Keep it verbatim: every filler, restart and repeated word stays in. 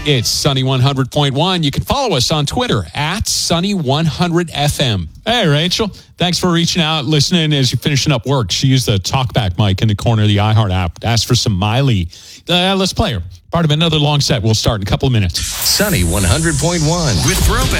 It's Sunny one hundred point one. You can follow us on Twitter at Sunny one hundred F M. Hey, Rachel. Thanks for reaching out, listening as you're finishing up work. She used the talkback mic in the corner of the iHeart app. Asked for some Miley. Uh, let's play her. Part of another long set. We'll start in a couple of minutes. Sunny one hundred point one with Throwback.